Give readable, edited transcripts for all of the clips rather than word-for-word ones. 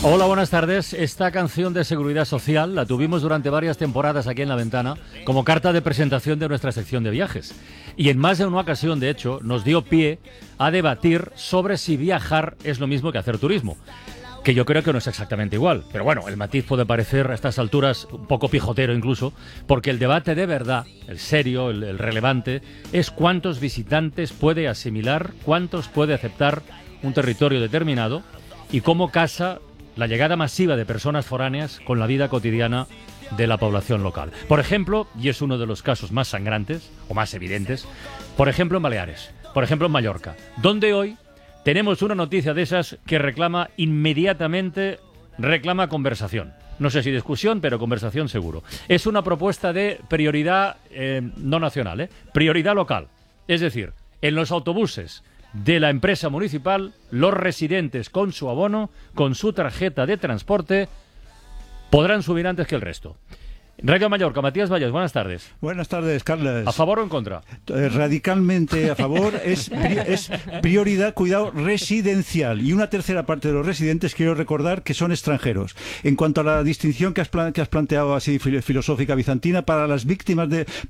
Hola, buenas tardes. Esta canción de Seguridad Social la tuvimos durante varias temporadas aquí en La Ventana como carta de presentación de nuestra sección de viajes. Y en más de una ocasión, de hecho, nos dio pie a debatir sobre si viajar es lo mismo que hacer turismo. Que yo creo que no es exactamente igual. Pero bueno, el matiz puede parecer a estas alturas un poco pijotero incluso, porque el debate de verdad, el serio, el relevante, es cuántos visitantes puede asimilar, cuántos puede aceptar un territorio determinado y cómo casa la llegada masiva de personas foráneas con la vida cotidiana de la población local. Por ejemplo, y es uno de los casos más sangrantes o más evidentes, por ejemplo en Baleares, por ejemplo en Mallorca, donde hoy tenemos una noticia de esas que reclama inmediatamente, reclama conversación. No sé si discusión, pero conversación seguro. Es una propuesta de prioridad no nacional, prioridad local. Es decir, en los autobuses de la empresa municipal, los residentes con su abono, con su tarjeta de transporte, podrán subir antes que el resto. Radio Mallorca, Matías Valles, buenas tardes. Buenas tardes, Carles. ¿A favor o en contra? Radicalmente a favor. Es prioridad, cuidado, residencial. Y una tercera parte de los residentes, quiero recordar que son extranjeros. En cuanto a la distinción que has planteado así filosófica bizantina, para las víctimas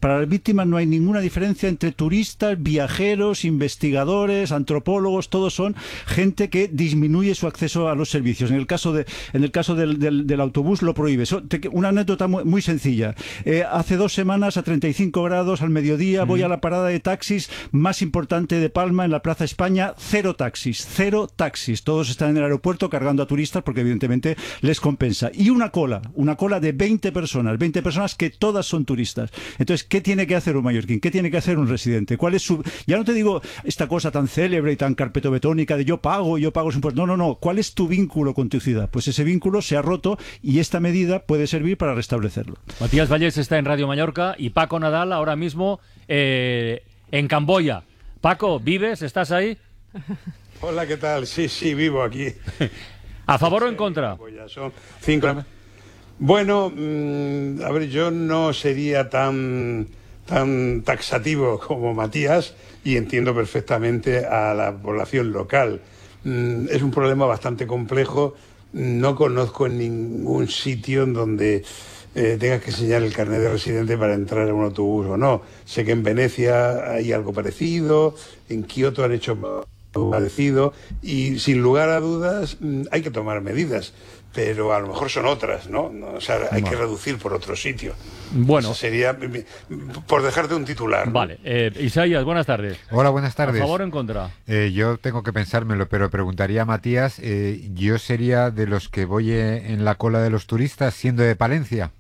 no hay ninguna diferencia entre turistas, viajeros, investigadores, antropólogos. Todos son gente que disminuye su acceso a los servicios. En el caso del autobús lo prohíbe. Una anécdota muy sencilla. Hace 2 semanas, a 35 grados al mediodía, voy a la parada de taxis más importante de Palma, en la Plaza España. Cero taxis. Todos están en el aeropuerto cargando a turistas porque evidentemente les compensa. Y una cola de 20 personas que todas son turistas. Entonces, ¿qué tiene que hacer un mallorquín? ¿Qué tiene que hacer un residente? ¿Cuál es su...? Ya no te digo esta cosa tan célebre y tan carpetobetónica de yo pago su impuesto. No. ¿Cuál es tu vínculo con tu ciudad? Pues ese vínculo se ha roto y esta medida puede servir para restablecerlo. Matías Valles está en Radio Mallorca y Paco Nadal ahora mismo en Camboya. Paco, ¿vives? ¿Estás ahí? Hola, ¿qué tal? Sí, vivo aquí. ¿A favor o en contra? Son 5. Bueno, a ver, yo no sería tan taxativo como Matías y entiendo perfectamente a la población local. Es un problema bastante complejo. No conozco en ningún sitio en donde tengas que enseñar el carnet de residente para entrar en un autobús o no. Sé que en Venecia hay algo parecido, en Kioto han hecho algo parecido y sin lugar a dudas hay que tomar medidas, pero a lo mejor son otras, ¿no? O sea, hay que reducir por otro sitio. Bueno. Eso sería por dejarte un titular, ¿no? Vale. Isaías, buenas tardes. Hola, buenas tardes. ¿A favor o en contra? Yo tengo que pensármelo, pero preguntaría a Matías, yo sería de los que voy en la cola de los turistas siendo de Palencia.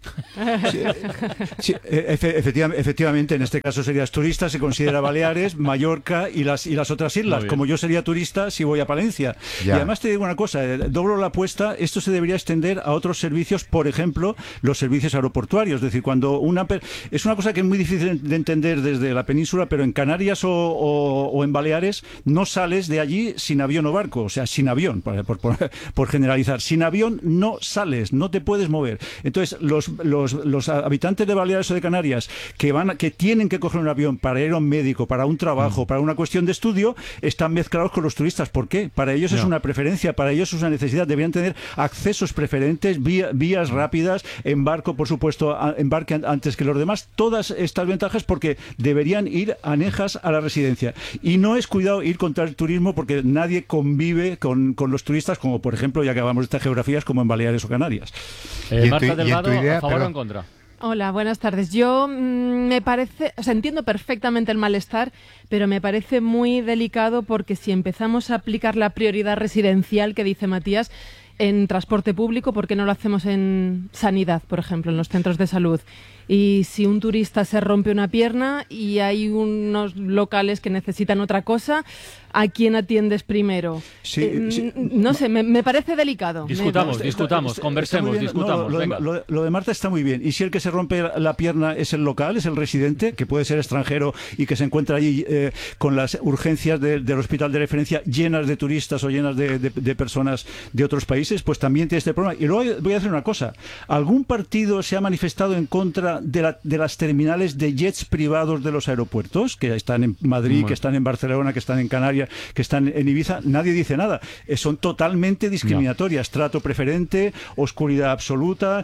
Sí, efectivamente, en este caso serías turista, se considera Baleares, Mallorca y las otras islas. Como yo sería turista si voy a Palencia. Ya. Y además te digo una cosa, doblo la apuesta, esto se debería extender a otros servicios, por ejemplo, los servicios aeroportuarios. Es decir, cuando es una cosa que es muy difícil de entender desde la península, pero en Canarias o en Baleares no sales de allí sin avión o barco, o sea, sin avión, por generalizar. Sin avión no sales, no te puedes mover. Entonces, los habitantes de Baleares o de Canarias que tienen que coger un avión para ir a un médico, para un trabajo, para una cuestión de estudio, están mezclados con los turistas. ¿Por qué? Para ellos es una preferencia, para ellos es una necesidad. Deberían tener accesos preferentes, vías rápidas, embarque antes que los demás, todas estas ventajas porque deberían ir anejas a la residencia. Y no es cuidado ir contra el turismo porque nadie convive con los turistas, como por ejemplo, ya que hablamos de estas geografías, como en Baleares o Canarias. Marta Delgado, ¿a favor o en contra? Hola, buenas tardes. Yo me parece, entiendo perfectamente el malestar, pero me parece muy delicado porque si empezamos a aplicar la prioridad residencial que dice Matías en transporte público, ¿por qué no lo hacemos en sanidad, por ejemplo, en los centros de salud? Y si un turista se rompe una pierna y hay unos locales que necesitan otra cosa, ¿a quién atiendes primero? Sí. No sé, me parece delicado. Discutamos, conversemos, discutamos. Lo de Marta está muy bien. ¿Y si el que se rompe la pierna es el local, es el residente, que puede ser extranjero y que se encuentra allí con las urgencias del hospital de referencia llenas de turistas o llenas de personas de otros países? Pues también tiene este problema. Y luego voy a decir una cosa. ¿Algún partido se ha manifestado en contra de las terminales de jets privados de los aeropuertos, que están en Madrid, que están en Barcelona, que están en Canarias, familias que están en Ibiza, nadie dice nada. Son totalmente discriminatorias. Trato preferente, oscuridad absoluta,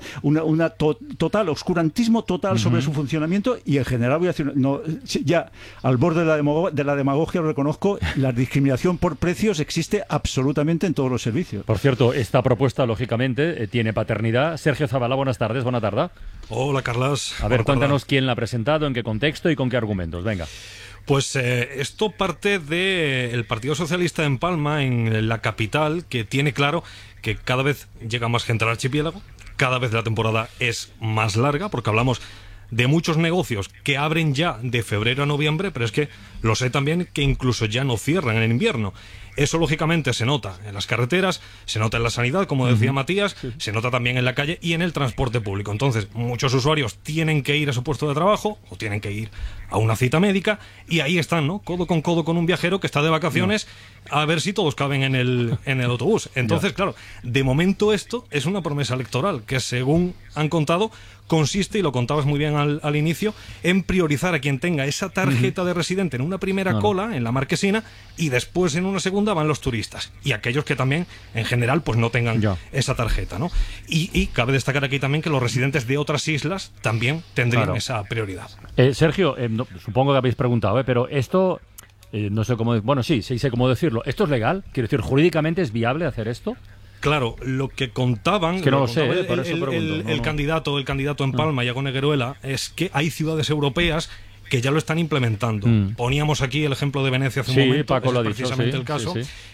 total, oscurantismo total sobre su funcionamiento, y en general voy a decir, no, ya al borde de la demagogia lo reconozco, la discriminación por precios existe absolutamente en todos los servicios. Por cierto, esta propuesta, lógicamente, tiene paternidad. Sergio Zabala, buenas tardes, buena tarde. Hola, Carlas. A ver, cuéntanos quién la ha presentado, en qué contexto y con qué argumentos. Venga. Pues esto parte del Partido Socialista en Palma, en la capital, que tiene claro que cada vez llega más gente al archipiélago, cada vez la temporada es más larga, porque hablamos de muchos negocios que abren ya de febrero a noviembre, pero es que lo sé también que incluso ya no cierran en invierno. Eso, lógicamente, se nota en las carreteras, se nota en la sanidad, como decía Matías, se nota también en la calle y en el transporte público. Entonces, muchos usuarios tienen que ir a su puesto de trabajo o tienen que ir a una cita médica, y ahí están, ¿no? Codo con un viajero que está de vacaciones, a ver si todos caben en el autobús. Entonces, claro, de momento esto es una promesa electoral que, según han contado, consiste, y lo contabas muy bien al inicio, en priorizar a quien tenga esa tarjeta de residente en una primera cola, en la marquesina, y después en una segunda van los turistas y aquellos que también, en general, pues no tengan esa tarjeta, ¿no? Y cabe destacar aquí también que los residentes de otras islas también tendrían esa prioridad. Sergio, supongo que habéis preguntado, pero esto, no sé cómo... Bueno, sí sé cómo decirlo. ¿Esto es legal? Quiero decir, ¿jurídicamente es viable hacer esto? Claro, lo que contaban, es que no lo sé, por eso pregunto. El candidato en Palma, Iago Negueruela, es que hay ciudades europeas que ya lo están implementando. Poníamos aquí el ejemplo de Venecia hace un momento, Paco lo ha dicho, precisamente el caso,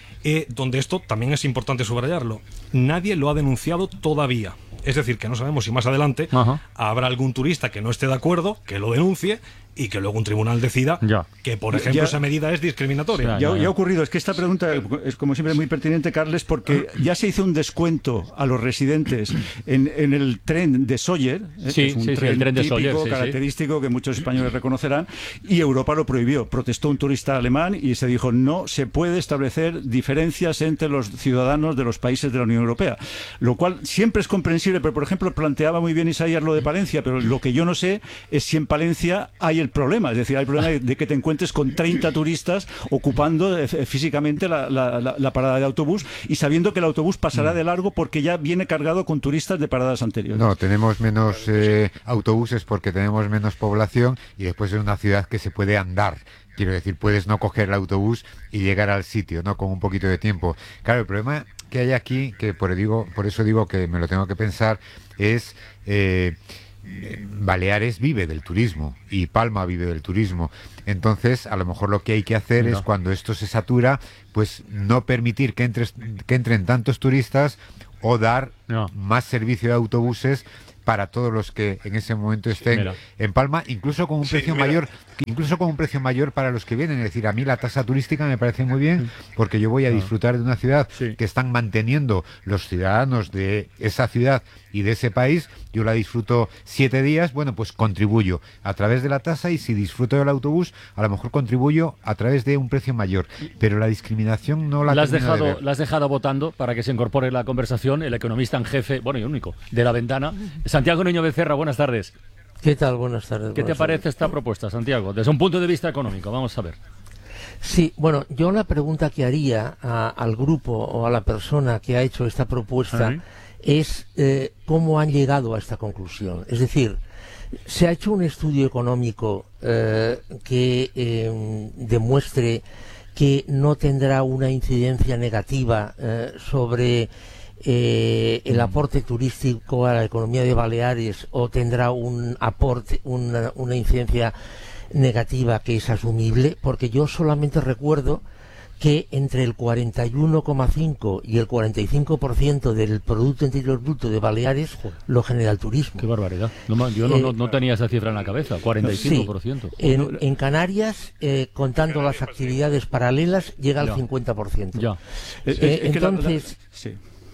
donde esto también es importante subrayarlo. Nadie lo ha denunciado todavía. Es decir, que no sabemos si más adelante habrá algún turista que no esté de acuerdo, que lo denuncie, y que luego un tribunal decida que, por ejemplo, esa medida es discriminatoria. Ya ha ocurrido. Es que esta pregunta es, como siempre, muy pertinente, Carles, porque ya se hizo un descuento a los residentes en el tren de Sóller, es un tren, el tren de típico, Sóller, característico, que muchos españoles reconocerán, y Europa lo prohibió. Protestó un turista alemán y se dijo, no se puede establecer diferencias entre los ciudadanos de los países de la Unión Europea. Lo cual siempre es comprensible, pero, por ejemplo, planteaba muy bien Isaías lo de Palencia, pero lo que yo no sé es si en Palencia hay el problema, es decir, hay el problema de que te encuentres con 30 turistas ocupando físicamente la parada de autobús, y sabiendo que el autobús pasará de largo porque ya viene cargado con turistas de paradas anteriores. No, tenemos menos autobuses porque tenemos menos población, y después es una ciudad que se puede andar. Quiero decir, puedes no coger el autobús y llegar al sitio, ¿no? Con un poquito de tiempo. Claro, el problema que hay aquí, que por eso digo que me lo tengo que pensar, es... Baleares vive del turismo y Palma vive del turismo. Entonces, a lo mejor lo que hay que hacer es, cuando esto se satura, pues no permitir que entren tantos turistas, o dar más servicio de autobuses para todos los que en ese momento estén en Palma, incluso con un precio mayor para los que vienen. Es decir, a mí la tasa turística me parece muy bien, porque yo voy a disfrutar de una ciudad que están manteniendo los ciudadanos de esa ciudad y de ese país. Yo la disfruto 7 días, bueno, pues contribuyo a través de la tasa, y si disfruto del autobús, a lo mejor contribuyo a través de un precio mayor. Pero la discriminación no la has dejado votando para que se incorpore la conversación el economista en jefe, bueno, y único, de La Ventana, Santiago Niño Becerra. Buenas tardes. ¿Qué tal? Buenas tardes. ¿Qué te parece esta propuesta, Santiago, desde un punto de vista económico? Vamos a ver. Sí, bueno, yo la pregunta que haría al grupo o a la persona que ha hecho esta propuesta es cómo han llegado a esta conclusión. Es decir, se ha hecho un estudio económico que demuestre que no tendrá una incidencia negativa sobre el aporte turístico a la economía de Baleares, o tendrá un aporte, una incidencia negativa que es asumible, porque yo solamente recuerdo que entre el 41,5 y el 45% del Producto Interior Bruto de lo genera el turismo. ¡Qué barbaridad! Yo no tenía esa cifra en la cabeza, 45%. Sí, en Canarias, contando las actividades paralelas, llega al 50%. Ya. Entonces...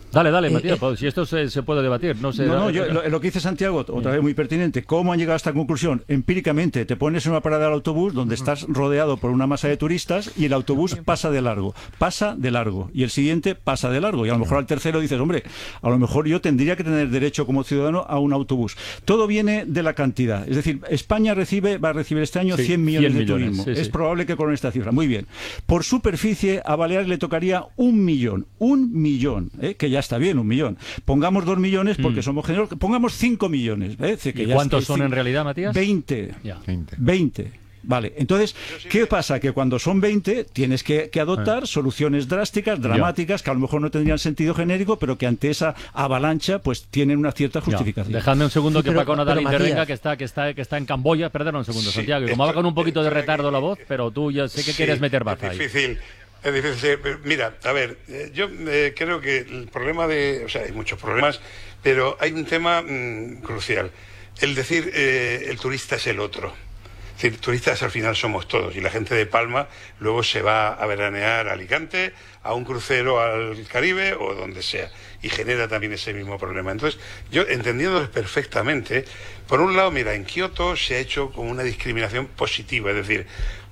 Dale, Matías, si esto se puede debatir. Lo que dice Santiago, otra vez muy pertinente. ¿Cómo han llegado a esta conclusión? Empíricamente, te pones en una parada del autobús donde estás rodeado por una masa de turistas y el autobús pasa de largo, y el siguiente pasa de largo. Y a lo mejor al tercero dices, hombre, a lo mejor yo tendría que tener derecho como ciudadano a un autobús. Todo viene de la cantidad. Es decir, España va a recibir este año 100 millones de turismo. Sí. Es probable que con esta cifra. Muy bien. Por superficie, a Baleares le tocaría 1 millón. 1 millón, que ya está bien, 1 millón. Pongamos 2 millones porque somos generosos. Pongamos 5 millones. ¿Y cuántos son en realidad, Matías? 20. 20. Vale, entonces, ¿qué pasa? Que cuando son 20 tienes que adoptar soluciones drásticas, dramáticas, que a lo mejor no tendrían sentido genérico, pero que ante esa avalancha pues tienen una cierta justificación. Dejadme un segundo que Paco Nadal intervenga, que está en Camboya. Perdona un segundo, Santiago, y como va con un poquito de retardo la voz, pero tú ya sé que quieres meter baza ahí. Es difícil. Mira, a ver, yo creo que el problema hay muchos problemas, pero hay un tema crucial. El decir el turista es el otro. Es decir, turistas al final somos todos, y la gente de Palma luego se va a veranear a Alicante, a un crucero al Caribe o donde sea, y genera también ese mismo problema. Entonces, yo entendiéndolo perfectamente, por un lado, mira, en Kioto se ha hecho como una discriminación positiva, es decir,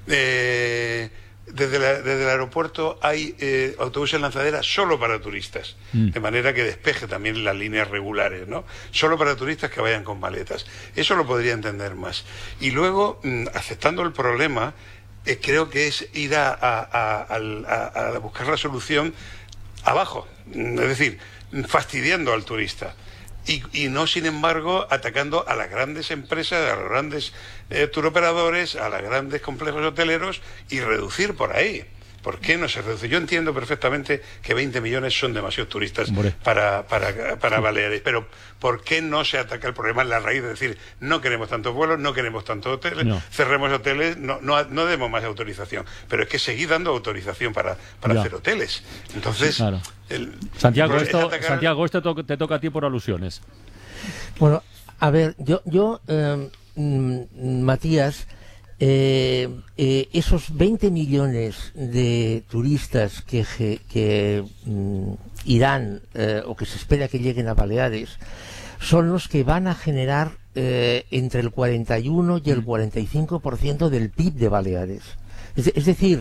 desde el aeropuerto hay autobuses lanzadera solo para turistas, de manera que despeje también las líneas regulares, ¿no? Solo para turistas que vayan con maletas. Eso lo podría entender más. Y luego, aceptando el problema, creo que es ir a buscar la solución abajo, es decir, fastidiando al turista. Y no, sin embargo, atacando a las grandes empresas, a los grandes turoperadores, a los grandes complejos hoteleros, y reducir por ahí. ¿Por qué no se reduce? Yo entiendo perfectamente que 20 millones son demasiados turistas para Baleares, pero ¿por qué no se ataca el problema en la raíz? Es decir, no queremos tantos vuelos, no queremos tantos hoteles, cerremos hoteles, no demos más autorización. Pero es que seguir dando autorización para hacer hoteles. Entonces... Sí, claro. Santiago, esto te toca a ti por alusiones. Bueno, a ver, yo Matías, esos 20 millones de turistas que irán o que se espera que lleguen a Baleares son los que van a generar entre el 41 y el 45% del PIB de Baleares. Es decir,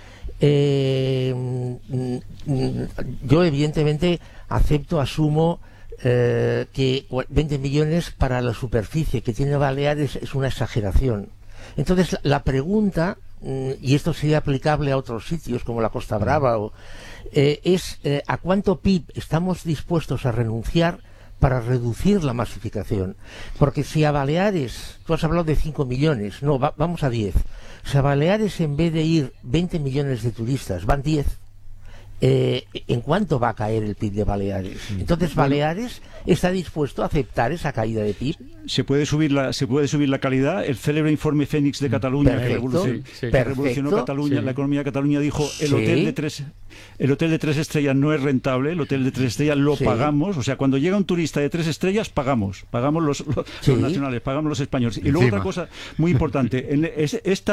yo evidentemente asumo que 20 millones para la superficie que tiene Baleares es una exageración. Entonces la pregunta, y esto sería aplicable a otros sitios como la Costa Brava, es ¿a cuánto PIB estamos dispuestos a renunciar para reducir la masificación? Porque si a Baleares, tú has hablado de 5 millones, vamos a 10. Si a Baleares, en vez de ir 20 millones de turistas, van 10, ¿en cuánto va a caer el PIB de Baleares? Entonces, ¿Baleares está dispuesto a aceptar esa caída de PIB? Se puede subir la calidad. El célebre informe Fénix de Cataluña, que revolucionó Cataluña, la economía de Cataluña, dijo el hotel de 3 estrellas no es rentable, el hotel de 3 estrellas lo pagamos. O sea, cuando llega un turista de 3 estrellas, pagamos los nacionales, pagamos los españoles. Y luego otra cosa muy importante, esta